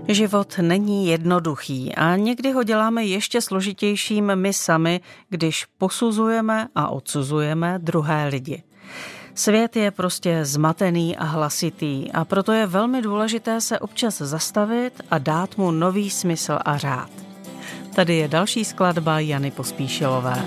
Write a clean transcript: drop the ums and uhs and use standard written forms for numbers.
Život není jednoduchý a někdy ho děláme ještě složitějším my sami, když posuzujeme a odsuzujeme druhé lidi. Svět je prostě zmatený a hlasitý a proto je velmi důležité se občas zastavit a dát mu nový smysl a řád. Tady je další skladba Jany Pospíšilové.